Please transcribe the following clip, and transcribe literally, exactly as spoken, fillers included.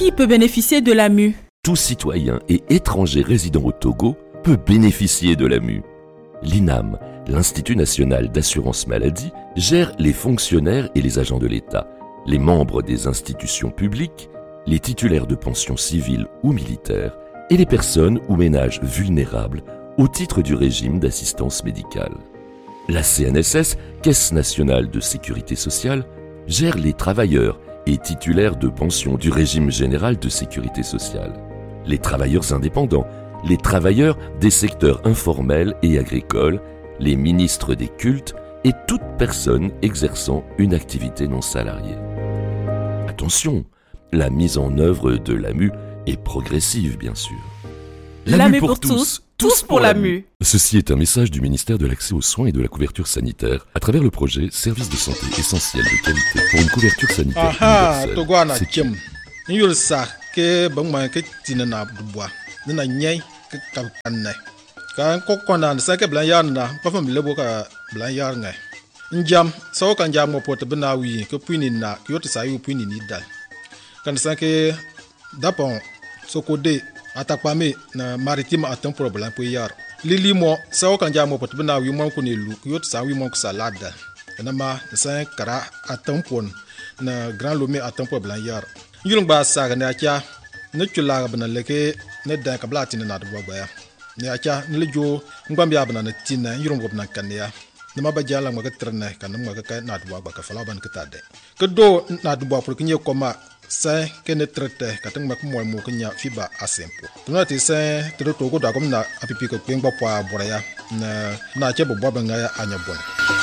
Qui peut bénéficier de l'A M U? Tout citoyen et étranger résidant au Togo peut bénéficier de l'A M U. L'I N A M, l'Institut national d'assurance maladie, gère les fonctionnaires et les agents de l'État, les membres des institutions publiques, les titulaires de pensions civiles ou militaires et les personnes ou ménages vulnérables au titre du régime d'assistance médicale. La C N S S, Caisse nationale de sécurité sociale, gère les travailleurs et titulaires de pensions du régime général de sécurité sociale, les travailleurs indépendants, les travailleurs des secteurs informels et agricoles, les ministres des cultes et toute personne exerçant une activité non salariée. Attention, la mise en œuvre de l'A M U est progressive, bien sûr. L'A M U pour tous, tous pour l'A M U. Ceci est un message du ministère de l'Accès aux soins et de la couverture sanitaire à travers le projet Service de santé essentiel de qualité pour une couverture sanitaire universelle. Njam sawo kan jam mo pot bena wi ke puini na kyoto sayu puini ni dal kan sanke dapon sokode atakpame na maritime atam problem po yar lili mo sawo kan jam mo pot bena wi mo ko ne lu kyoto sayu mo ko salada na ma san kara atam pon na grand lomé atam problem yar yulung ba saga na kya ne chula bana leke ne da kabla tin na do ba ne acha ne lejo ngam ya bana na tin na yulung go na kan ya nama bajala ngwa katrna kana ngwa ka na duwa ba ka fala ban ka tade ka do na duwa pour kinye koma sa kene trete ka tang mak mo mo kenya fiba asempo tuna ti sa to to ko da kom na apipi ko pengba pa boraya na na che bo ba nga anya bon